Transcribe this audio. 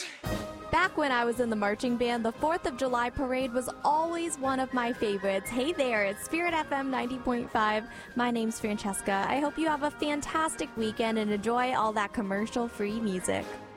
Yes! Back when I was in the marching band, the 4th of July parade was always one of my favorites. Hey there, it's Spirit FM 90.5. My name's Francesca. I hope you have a fantastic weekend and enjoy all that commercial-free music.